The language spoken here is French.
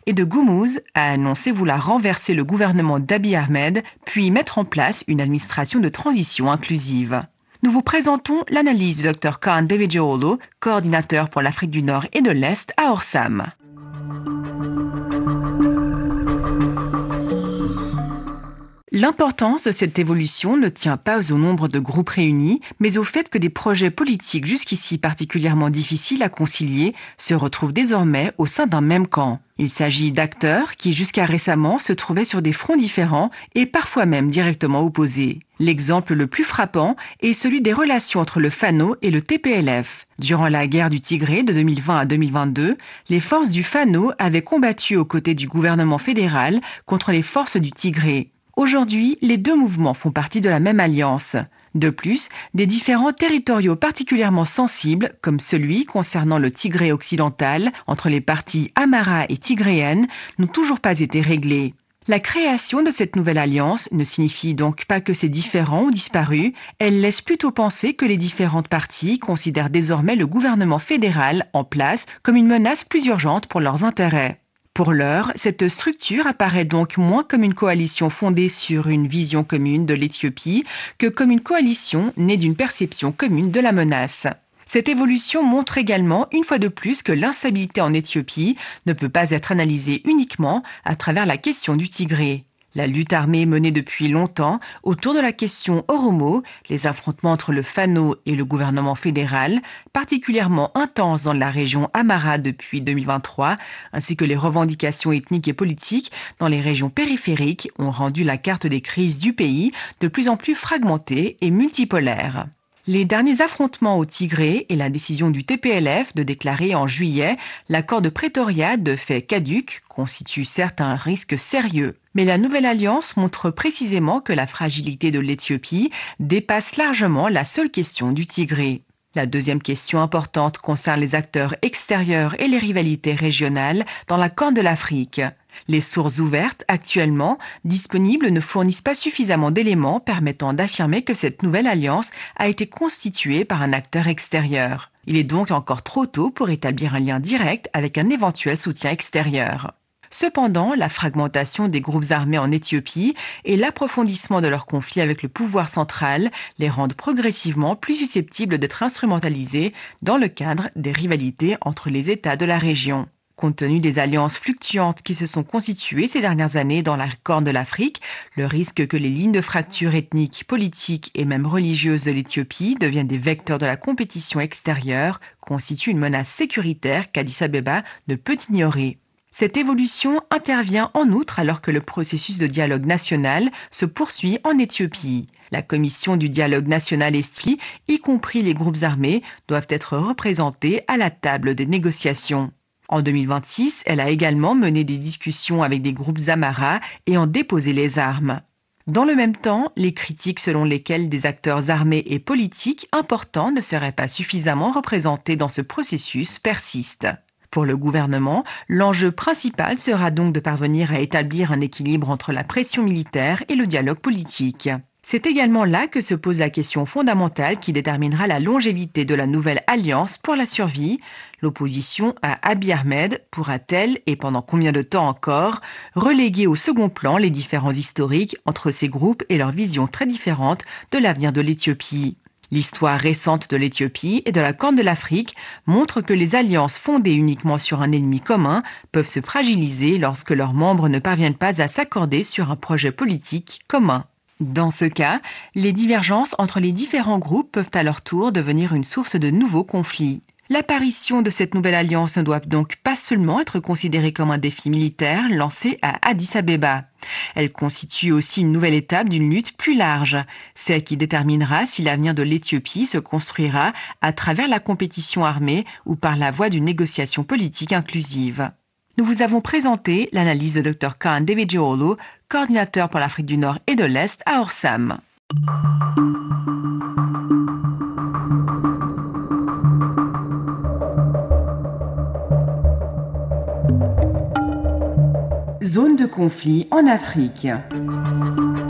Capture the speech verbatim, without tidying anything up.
et de Gumuz a annoncé vouloir renverser le gouvernement d'Abiy Ahmed, puis mettre en place une administration de transition inclusive. Nous vous présentons l'analyse du docteur Kaan Devejiolu, coordinateur pour l'Afrique du Nord et de l'Est à Orsam. L'importance de cette évolution ne tient pas au nombre de groupes réunis, mais au fait que des projets politiques jusqu'ici particulièrement difficiles à concilier se retrouvent désormais au sein d'un même camp. Il s'agit d'acteurs qui, jusqu'à récemment, se trouvaient sur des fronts différents et parfois même directement opposés. L'exemple le plus frappant est celui des relations entre le Fano et le T P L F. Durant la guerre du Tigré de deux mille vingt à deux mille vingt-deux, les forces du Fano avaient combattu aux côtés du gouvernement fédéral contre les forces du Tigré. Aujourd'hui, les deux mouvements font partie de la même alliance. De plus, des différends territoriaux particulièrement sensibles, comme celui concernant le Tigré occidental, entre les parties Amhara et tigréennes, n'ont toujours pas été réglés. La création de cette nouvelle alliance ne signifie donc pas que ces différends ont disparu, elle laisse plutôt penser que les différentes parties considèrent désormais le gouvernement fédéral en place comme une menace plus urgente pour leurs intérêts. Pour l'heure, cette structure apparaît donc moins comme une coalition fondée sur une vision commune de l'Éthiopie que comme une coalition née d'une perception commune de la menace. Cette évolution montre également, une fois de plus, que l'instabilité en Éthiopie ne peut pas être analysée uniquement à travers la question du Tigré. La lutte armée menée depuis longtemps autour de la question Oromo, les affrontements entre le Fano et le gouvernement fédéral, particulièrement intenses dans la région Amhara depuis deux mille vingt-trois, ainsi que les revendications ethniques et politiques dans les régions périphériques ont rendu la carte des crises du pays de plus en plus fragmentée et multipolaire. Les derniers affrontements au Tigré et la décision du T P L F de déclarer en juillet l'accord de Pretoria de fait caduc constituent certes un risque sérieux. Mais la nouvelle alliance montre précisément que la fragilité de l'Éthiopie dépasse largement la seule question du Tigré. La deuxième question importante concerne les acteurs extérieurs et les rivalités régionales dans la Corne de l'Afrique. Les sources ouvertes, actuellement disponibles, ne fournissent pas suffisamment d'éléments permettant d'affirmer que cette nouvelle alliance a été constituée par un acteur extérieur. Il est donc encore trop tôt pour établir un lien direct avec un éventuel soutien extérieur. Cependant, la fragmentation des groupes armés en Éthiopie et l'approfondissement de leur conflit avec le pouvoir central les rendent progressivement plus susceptibles d'être instrumentalisés dans le cadre des rivalités entre les États de la région. Compte tenu des alliances fluctuantes qui se sont constituées ces dernières années dans la Corne de l'Afrique, le risque que les lignes de fracture ethnique, politique et même religieuse de l'Éthiopie deviennent des vecteurs de la compétition extérieure constitue une menace sécuritaire qu'Addis Abeba ne peut ignorer. Cette évolution intervient en outre alors que le processus de dialogue national se poursuit en Éthiopie. La commission du dialogue national estrie, y compris les groupes armés, doivent être représentés à la table des négociations. En deux mille vingt-six, elle a également mené des discussions avec des groupes Amhara et en déposé les armes. Dans le même temps, les critiques selon lesquelles des acteurs armés et politiques importants ne seraient pas suffisamment représentés dans ce processus persistent. Pour le gouvernement, l'enjeu principal sera donc de parvenir à établir un équilibre entre la pression militaire et le dialogue politique. C'est également là que se pose la question fondamentale qui déterminera la longévité de la nouvelle alliance pour la survie. L'opposition à Abiy Ahmed pourra-t-elle, et pendant combien de temps encore, reléguer au second plan les différences historiques entre ces groupes et leurs visions très différentes de l'avenir de l'Éthiopie ? L'histoire récente de l'Éthiopie et de la Corne de l'Afrique montre que les alliances fondées uniquement sur un ennemi commun peuvent se fragiliser lorsque leurs membres ne parviennent pas à s'accorder sur un projet politique commun. Dans ce cas, les divergences entre les différents groupes peuvent à leur tour devenir une source de nouveaux conflits. L'apparition de cette nouvelle alliance ne doit donc pas seulement être considérée comme un défi militaire lancé à Addis Abeba. Elle constitue aussi une nouvelle étape d'une lutte plus large, celle qui déterminera si l'avenir de l'Éthiopie se construira à travers la compétition armée ou par la voie d'une négociation politique inclusive. Nous vous avons présenté l'analyse de docteur Kaan Devejiolu, coordinateur pour l'Afrique du Nord et de l'Est à Orsam. Zone de conflit en Afrique.